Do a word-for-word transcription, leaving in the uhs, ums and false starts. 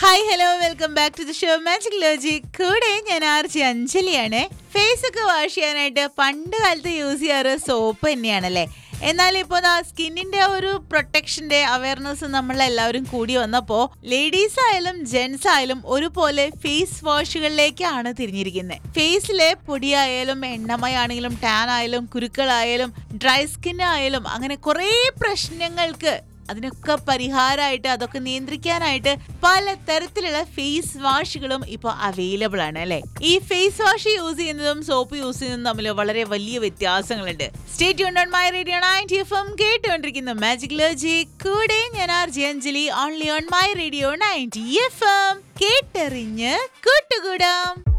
Hi hello welcome back to the show magic logic. കൂടെ ഞാൻ RJ അഞ്ജലിയാണ്. Face ഒക്കെ wash ചെയ്യാനായിട്ട് പണ്ട് കാലത്ത് യൂസ് ചെയ്യാറ് സോപ്പ് തന്നെയാണല്ലേ. എന്നാൽ ഇപ്പോൾ സ്കിന്നിന്റെ ഒരു പ്രൊട്ടക്ഷന്റെ അവയർനെസ് നമ്മളെല്ലാവരും കൂടി വന്നപ്പോൾ ലേഡീസ് ആയാലും ജെന്റ്സ് ആയാലും ഒരുപോലെ ഫേസ് വാഷുകളിലേക്കാണ് തിരിഞ്ഞിരിക്കുന്നത്. ഫേസിലെ പൊടിയായാലും എണ്ണമയാണെങ്കിലും ടാൻ ആയാലും കുരുക്കളായാലും ഡ്രൈ സ്കിൻ ആയാലും അങ്ങനെ കുറേ പ്രശ്നങ്ങൾക്ക് അതിനൊക്കെ പരിഹാരമായിട്ട് അതൊക്കെ നിയന്ത്രിക്കാനായിട്ട് പല തരത്തിലുള്ള ഫേസ് വാഷുകളും ഇപ്പോൾ അവൈലബിൾ ആണ് അല്ലെ. ഈ ഫേസ് വാഷ് യൂസ് ചെയ്യുന്നതും സോപ്പ് യൂസ് ചെയ്യുന്നതും തമ്മിൽ വളരെ വലിയ വ്യത്യാസങ്ങളുണ്ട്. Stay tuned on my radio ninety F M കേട്ടുകൊണ്ടിരിക്കുന്ന മാജിക് ലോജിക്. കൂടെ ഞാൻ RJ Anjali, only on my radio ninety F M. കേട്ടറിഞ്ഞ് കൂട്ടുകൂടാം.